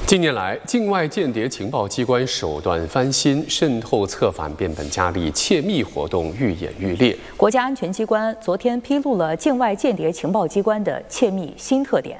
近年来，境外间谍情报机关手段翻新，渗透策反变本加厉，窃密活动愈演愈烈。 国家安全机关昨天披露了境外间谍情报机关的窃密新特点。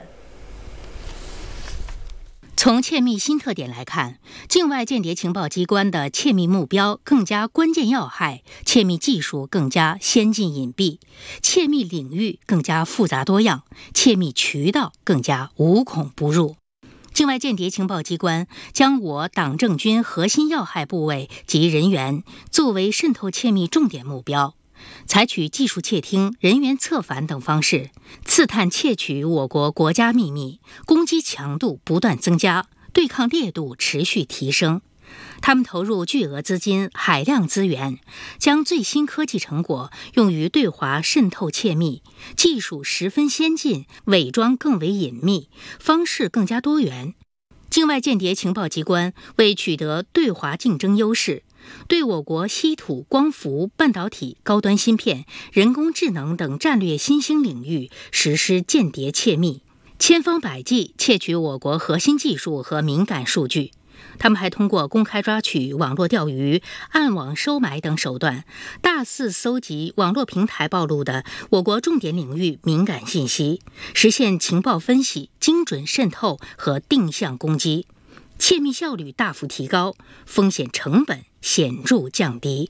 从窃密新特点来看，境外间谍情报机关的窃密目标更加关键要害，窃密技术更加先进隐蔽，窃密领域更加复杂多样，窃密渠道更加无孔不入。境外间谍情报机关将我党政军核心要害部位及人员作为渗透窃密重点目标，采取技术窃听、人员策反等方式，刺探窃取我国国家秘密，攻击强度不断增加，对抗烈度持续提升。他们投入巨额资金、海量资源，将最新科技成果用于对华渗透窃密，技术十分先进，伪装更为隐秘，方式更加多元。境外间谍情报机关为取得对华竞争优势，对我国稀土、光伏、半导体、高端芯片、人工智能等战略新兴领域实施间谍窃密，千方百计窃取我国核心技术和敏感数据。他们还通过公开抓取、网络钓鱼、暗网收买等手段，大肆搜集网络平台暴露的我国重点领域敏感信息，实现情报分析、精准渗透和定向攻击，窃密效率大幅提高，风险成本显著降低。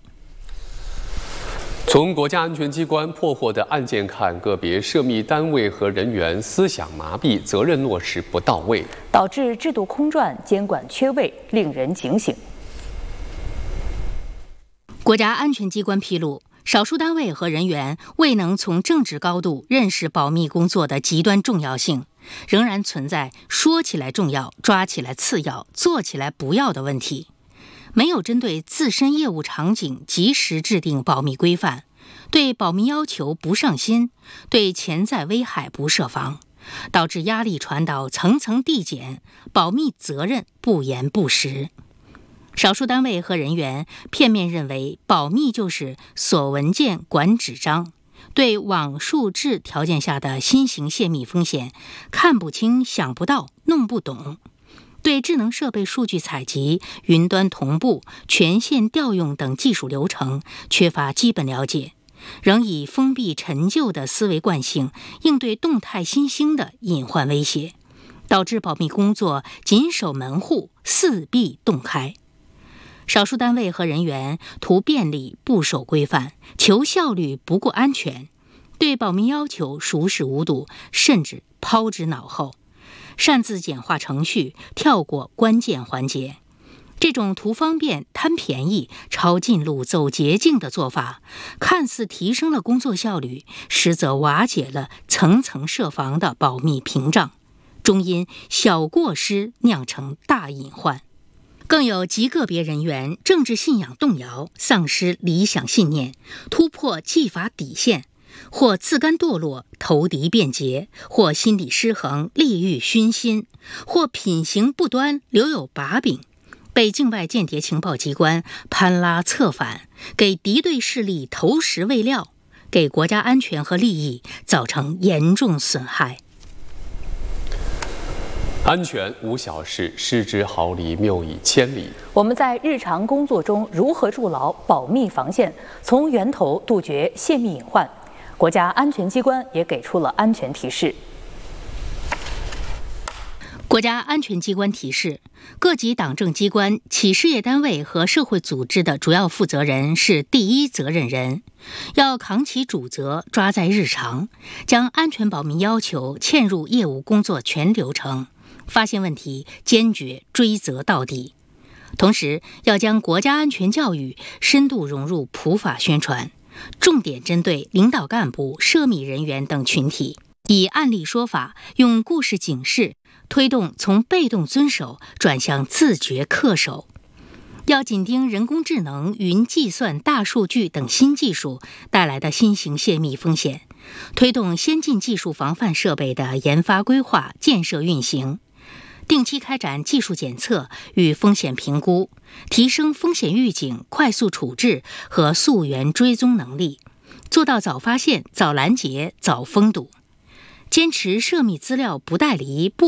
从国家安全机关破获的案件看，个别涉密单位和人员思想麻痹，责任落实不到位， 导致制度空转、监管缺位，令人警醒。 国家安全机关披露，少数单位和人员未能从政治高度认识保密工作的极端重要性，仍然存在说起来重要、抓起来次要、做起来不要的问题。没有针对自身业务场景及时制定保密规范，对保密要求不上心，对潜在危害不设防，导致压力传导层层递减，保密责任不严不实。少数单位和人员片面认为保密就是锁文件、管纸张，对网术制条件下的新型泄密风险看不清、想不到、弄不懂，对智能设备数据采集、云端同步、权限调用等技术流程缺乏基本了解，仍以封闭陈旧的思维惯性应对动态新兴的隐患威胁，导致保密工作紧守门户、四壁洞开。少数单位和人员图便利不守规范，求效率不顾安全，对保密要求熟视无睹，甚至抛之脑后，擅自简化程序，跳过关键环节。这种图方便、贪便宜、抄近路、走捷径的做法，看似提升了工作效率，实则瓦解了层层设防的保密屏障，终因小过失酿成大隐患。更有极个别人员政治信仰动摇，丧失理想信念，突破纪法底线，或自甘堕落，投敌变节，或心理失衡，利欲熏心，或品行不端，留有把柄，被境外间谍情报机关攀拉策反，给敌对势力投食喂料，给国家安全和利益造成严重损害。 安全无小事，失之毫厘，谬以千里。 我们在日常工作中如何筑牢保密防线，从源头杜绝泄密隐患？国家安全机关也给出了安全提示。 国家安全机关提示，各级党政机关、企事业单位和社会组织的主要负责人是第一责任人，要扛起主责，抓在日常，将安全保密要求嵌入业务工作全流程，发现问题坚决追责到底。同时，要将国家安全教育深度融入普法宣传，重点针对领导干部、涉密人员等群体，以案例说法，用故事警示，推动从被动遵守转向自觉恪守。要紧盯人工智能、云计算、大数据等新技术带来的新型泄密风险，推动先进技术防范设备的研发规划、建设运行，定期开展技术检测与风险评估，提升风险预警、快速处置和溯源追踪能力，做到早发现、早拦截、早封堵。坚持涉密资料不带离、不